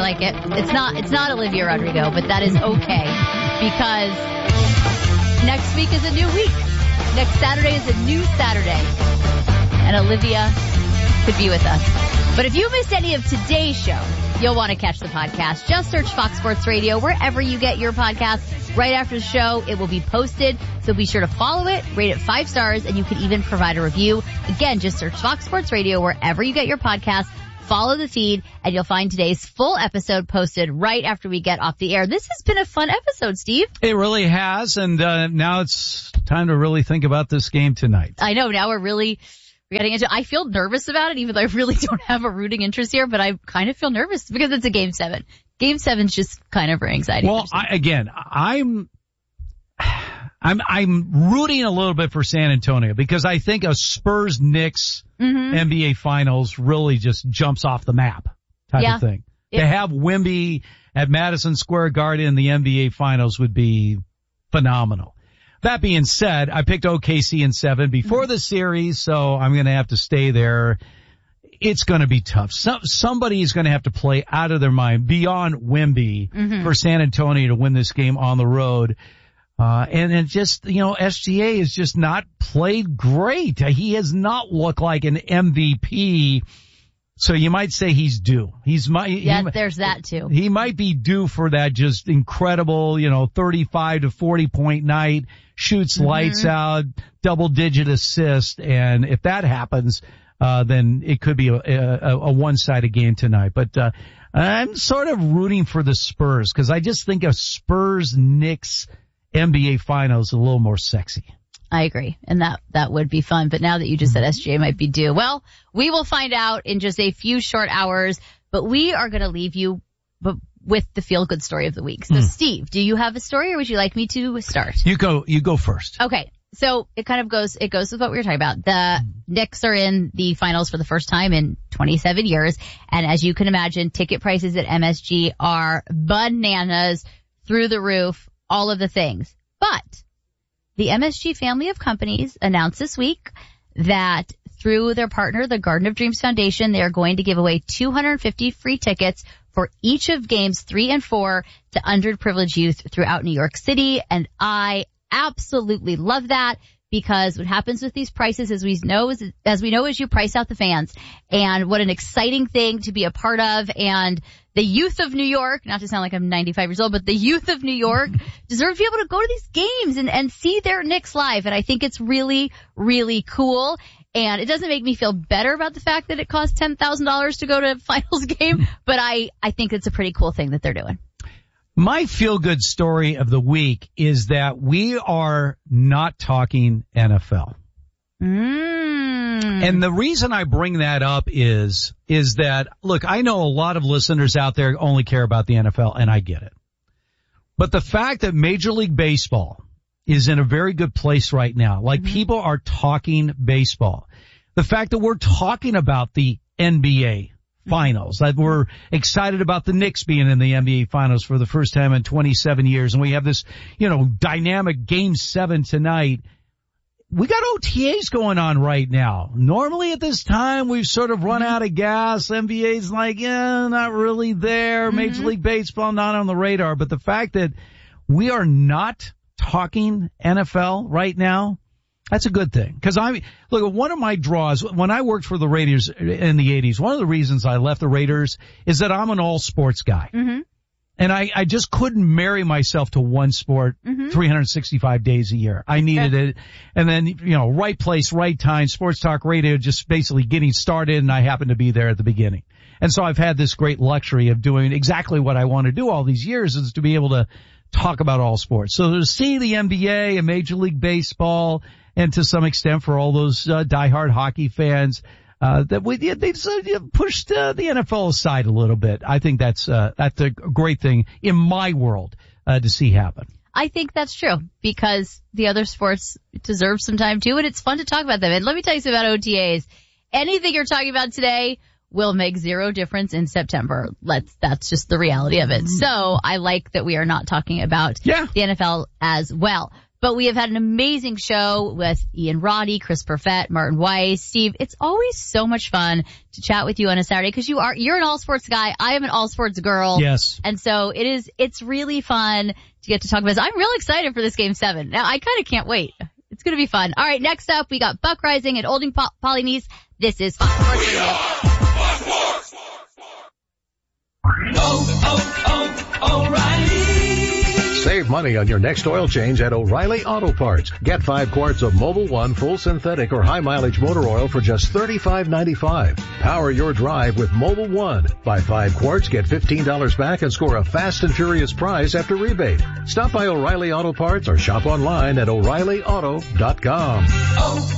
like it. It's not Olivia Rodrigo, but that is okay because next week is a new week. Next Saturday is a new Saturday. And Olivia could be with us. But if you missed any of today's show, you'll want to catch the podcast. Just search Fox Sports Radio wherever you get your podcasts. Right after the show, it will be posted. So be sure to follow it, rate it 5 stars, and you can even provide a review. Again, just search Fox Sports Radio wherever you get your podcasts. Follow the feed, and you'll find today's full episode posted right after we get off the air. This has been a fun episode, Steve. It really has, and now it's time to really think about this game tonight. I know, now we're getting into it. I feel nervous about it, even though I really don't have a rooting interest here, but I kind of feel nervous because it's a Game 7. Game 7's just kind of for anxiety. Well, I'm rooting a little bit for San Antonio because I think a Spurs-Knicks NBA Finals really just jumps off the map type of thing. To have Wemby at Madison Square Garden in the NBA Finals would be phenomenal. That being said, I picked OKC in 7 before the series, so I'm going to have to stay there. It's going to be tough. Somebody is going to have to play out of their mind beyond Wemby for San Antonio to win this game on the road. And it just, SGA has just not played great. He has not looked like an MVP. So you might say he's due. There's that too. He might be due for that just incredible, 35 to 40 point night, shoots lights out, double digit assist. And if that happens, then it could be a one-sided game tonight. But, I'm sort of rooting for the Spurs because I just think a Spurs-Knicks NBA Finals a little more sexy. I agree. And that would be fun. But now that you just said SGA might be due, well, we will find out in just a few short hours, but we are going to leave you with the feel-good story of the week. So Steve, do you have a story or would you like me to start? You go first. Okay. So it goes with what we were talking about. The Knicks are in the finals for the first time in 27 years. And as you can imagine, ticket prices at MSG are bananas, through the roof, all of the things. But the MSG family of companies announced this week that through their partner, the Garden of Dreams Foundation, they are going to give away 250 free tickets for each of games 3 and 4 to underprivileged youth throughout New York City. And I absolutely love that because what happens with these prices as we know is you price out the fans. And what an exciting thing to be a part of. And the youth of New York, not to sound like I'm 95 years old, but the youth of New York deserve to be able to go to these games and see their Knicks live. And I think it's really, really cool. And it doesn't make me feel better about the fact that it costs $10,000 to go to a finals game, but I think it's a pretty cool thing that they're doing. My feel-good story of the week is that we are not talking NFL. And the reason I bring that up is that, look, I know a lot of listeners out there only care about the NFL, and I get it. But the fact that Major League Baseball is in a very good place right now, like people are talking baseball. The fact that we're talking about the NBA Finals, that we're excited about the Knicks being in the NBA Finals for the first time in 27 years, and we have this, dynamic Game 7 tonight. We got OTAs going on right now. Normally at this time, we've sort of run out of gas. NBA's like, not really there. Major League Baseball not on the radar. But the fact that we are not talking NFL right now, that's a good thing. Cause one of my draws, when I worked for the Raiders in the 80s, one of the reasons I left the Raiders is that I'm an all sports guy. And I just couldn't marry myself to one sport 365 days a year. I needed it. And then, right place, right time, sports talk radio just basically getting started, and I happened to be there at the beginning. And so I've had this great luxury of doing exactly what I want to do all these years, is to be able to talk about all sports. So to see the NBA and Major League Baseball, and to some extent for all those diehard hockey fans, they pushed the NFL aside a little bit. I think that's a great thing in my world to see happen. I think that's true because the other sports deserve some time too, and it's fun to talk about them. And let me tell you something about OTAs. Anything you're talking about today will make zero difference in September. That's just the reality of it. So I like that we are not talking about the NFL as well. But we have had an amazing show with Ian Roddy, Chris Perfett, Martin Weiss, Steve. It's always so much fun to chat with you on a Saturday because you're an all sports guy. I am an all sports girl. Yes. And so it's really fun to get to talk about this. I'm real excited for this Game 7. Now I kind of can't wait. It's going to be fun. All right. Next up, we got Buck Rising at Olding Polynice. This is Fox Sports Radio. O'Reilly. Save money on your next oil change at O'Reilly Auto Parts. Get 5 quarts of Mobil 1 full synthetic or high mileage motor oil for just $35.95. Power your drive with Mobil 1. Buy 5 quarts, get $15 back and score a fast and furious prize after rebate. Stop by O'Reilly Auto Parts or shop online at O'ReillyAuto.com.